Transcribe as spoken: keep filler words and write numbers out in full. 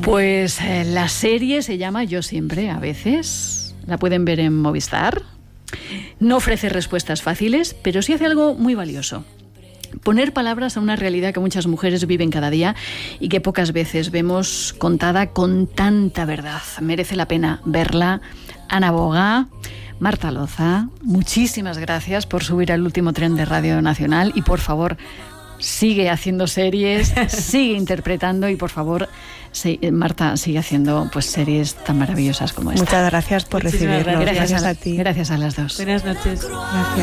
Pues eh, la serie se llama Yo siempre, a veces. La pueden ver en Movistar. No ofrece respuestas fáciles, pero sí hace algo muy valioso. Poner palabras a una realidad que muchas mujeres viven cada día y que pocas veces vemos contada con tanta verdad. Merece la pena verla. Ana Boga, Marta Loza, muchísimas gracias por subir al último tren de Radio Nacional y por favor sigue haciendo series, sigue interpretando y por favor sí, Marta sigue haciendo pues series tan maravillosas como esta. Muchas gracias por Muchísimas recibirnos. gracias. Gracias a, a ti. Gracias a las dos. Buenas noches. Gracias.